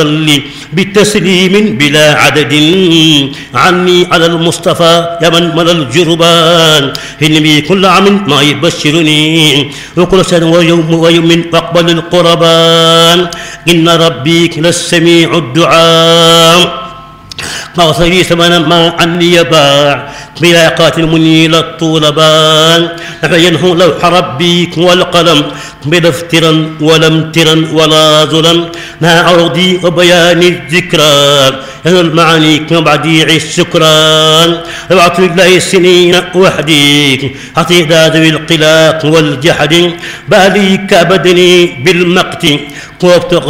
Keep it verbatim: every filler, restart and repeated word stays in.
بتسليم بلا عدد عني على المصطفى يا من ملا الجربان إني كل عام ما يبشرني وكل سنة ويوم ويوم واقبل القربان إن ربي للسميع الدعاء قاصري ثمنا ما عني يباع بلا قاتل منيل الطولبان فينهو لوح ربي والقلم بلا افترا ولا امترا ولا ظلم مع عرضي وبيان الذكرى ينال المعاني كمبعديع السكران ربعت الله السنين وحدي حتى ذوي القلاق والجحد بالي كبدني بالمقت وابتغى